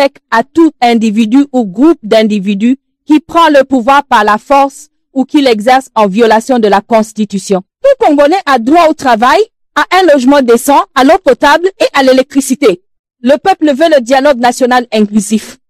à tout individu ou groupe d'individus qui prend le pouvoir par la force ou qui l'exerce en violation de la Constitution. Tout Congolais a droit au travail, à un logement décent, à l'eau potable et à l'électricité. Le peuple veut le dialogue national inclusif.